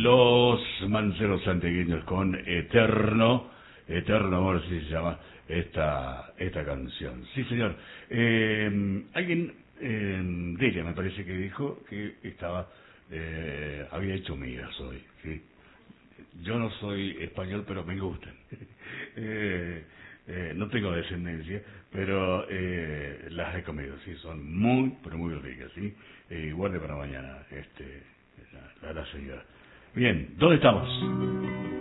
Los Manceros Santiagueños con Eterno Amor, así se llama esta canción. Sí, señor. Alguien de ella me parece que dijo que había hecho migas hoy. ¿Sí? Yo no soy español, pero me gustan. No tengo descendencia, pero las he comido, sí, son muy, pero muy ricas, ¿sí? Guarde para mañana, la señora. Bien, ¿dónde estamos?